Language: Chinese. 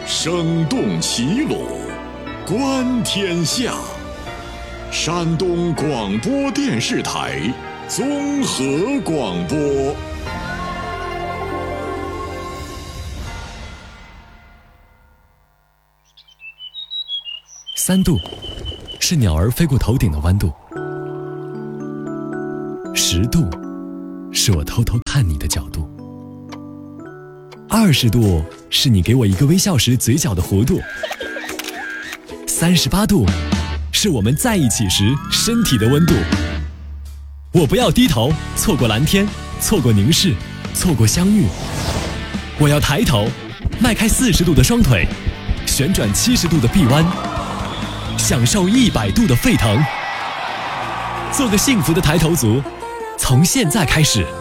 声动齐鲁，观天下。山东广播电视台综合广播。 3度是鸟儿飞过头顶的弯度，10度是我偷偷看你的角度，20度是你给我一个微笑时嘴角的弧度，38度是我们在一起时身体的温度。我不要低头，错过蓝天，错过凝视，错过相遇。我要抬头，迈开40度的双腿，旋转70度的臂弯，享受100度的沸腾。做个幸福的抬头族，从现在开始。